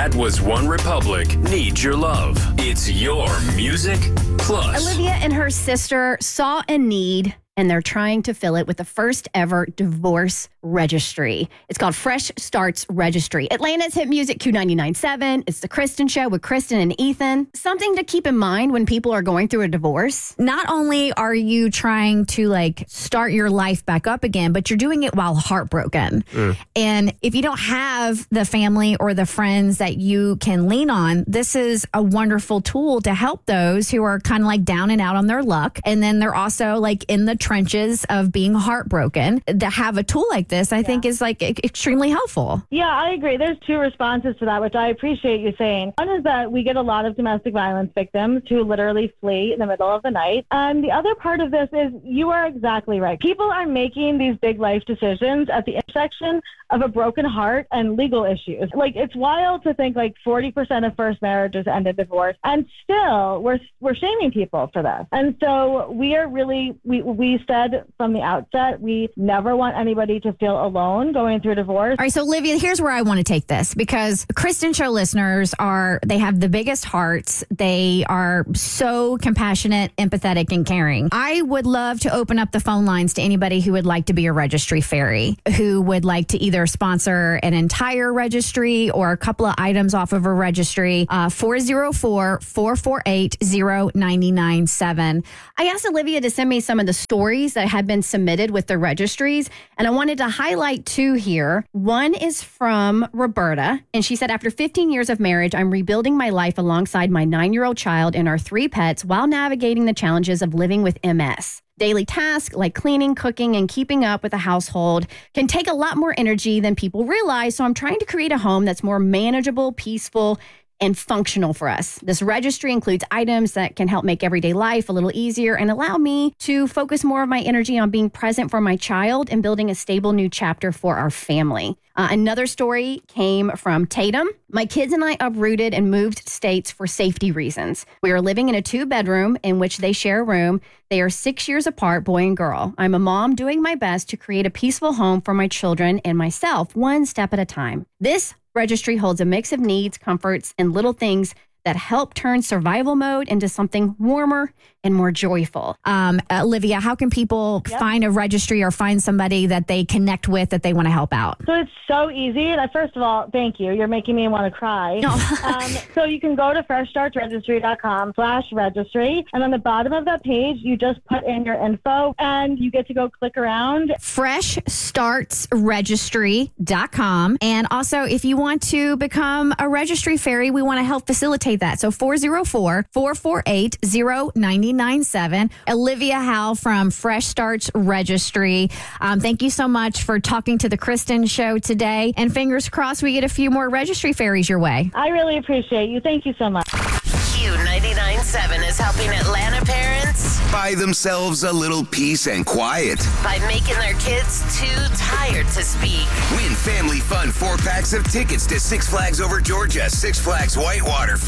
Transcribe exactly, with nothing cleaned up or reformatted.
That Was One Republic needs your love. It's your Music Plus. Olivia and her sister saw a need, and they're trying to fill it with the first ever divorce registry. It's called Fresh Starts Registry. Atlanta's hit music Q ninety-nine point seven. It's the Kristen Show with Kristen and Ethan. Something to keep in mind when people are going through a divorce. Not only are you trying to like start your life back up again, but you're doing it while heartbroken. Mm. And if you don't have the family or the friends that you can lean on, this is a wonderful tool to help those who are kind of like down and out on their luck. And then they're also like in the trenches of being heartbroken. To have a tool like this, I yeah. think is like e- extremely helpful. Yeah, I agree. There's two responses to that, which I appreciate you saying. One is that we get a lot of domestic violence victims who literally flee in the middle of the night. And the other part of this is you are exactly right. People are making these big life decisions at the intersection of a broken heart and legal issues. Like, it's wild to think like forty percent of first marriages end in divorce, and still we're we're shaming people for this. And so we are really, we we said from the outset, we never want anybody to feel alone going through divorce. All right, so Olivia, here's where I want to take this, because Kristen Show listeners are, they have the biggest hearts. They are so compassionate, empathetic, and caring. I would love to open up the phone lines to anybody who would like to be a registry fairy, who would like to either sponsor an entire registry or a couple of items off of a registry. uh, four oh four, four four eight, oh nine nine seven. I asked Olivia to send me some of the stories that had been submitted with the registries, and I wanted to highlight two here. One is from Roberta, and she said, after fifteen years of marriage, I'm rebuilding my life alongside my nine-year-old child and our three pets while navigating the challenges of living with M S. Daily tasks like cleaning, cooking, and keeping up with the household can take a lot more energy than people realize, so I'm trying to create a home that's more manageable, peaceful, and functional for us. This registry includes items that can help make everyday life a little easier and allow me to focus more of my energy on being present for my child and building a stable new chapter for our family. Uh, another story came from Tatum. My kids and I uprooted and moved states for safety reasons. We are living in a two-bedroom in which they share a room. They are six years apart, boy and girl. I'm a mom doing my best to create a peaceful home for my children and myself, one step at a time. This registry holds a mix of needs, comforts, and little things that help turn survival mode into something warmer and more joyful. Um, Olivia, how can people yep. find a registry or find somebody that they connect with that they want to help out? So it's so easy. And first of all, thank you. You're making me want to cry. No. um, so you can go to fresh starts registry dot com slash registry. And on the bottom of that page, you just put in your info and you get to go click around. fresh starts registry dot com. And also, if you want to become a registry fairy, we want to help facilitate that. So four oh four, four four eight, oh nine nine seven. Olivia Howe from Fresh Starts Registry. Um, thank you so much for talking to the Kristen Show today. And fingers crossed we get a few more registry fairies your way. I really appreciate you. Thank you so much. Q ninety-nine point seven is helping Atlanta parents buy themselves a little peace and quiet by making their kids too tired to speak. Win family fun four packs of tickets to Six Flags Over Georgia, Six Flags Whitewater,